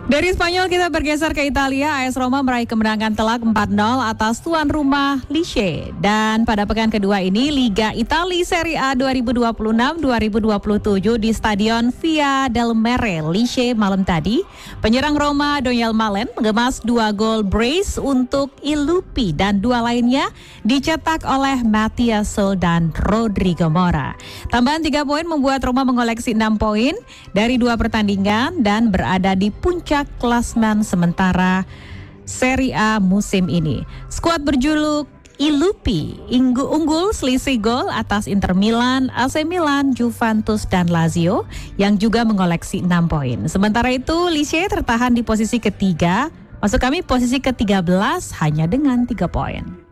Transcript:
Dari Spanyol kita bergeser ke Italia. AS Roma meraih kemenangan telak 4-0 atas tuan rumah Lecce. Dan pada pekan kedua ini Liga Italia Serie A 2026-2027 di Stadion Via del Mare, Lecce malam tadi. Penyerang Roma Daniel Malen mengemas 2 gol brace untuk Ilupi dan 2 lainnya dicetak oleh Matias Sol dan Rodrigo Mora. Tambahan 3 poin membuat Roma mengoleksi 6 poin dari 2 pertandingan dan berada di puncak klasmen sementara Serie A musim ini. Skuad berjuluk Ilupi unggul selisih gol atas Inter Milan, AC Milan, Juventus, dan Lazio yang juga mengoleksi 6 poin. Sementara itu Lecce tertahan di posisi ketiga, maksud kami posisi ke-13 hanya dengan 3 poin.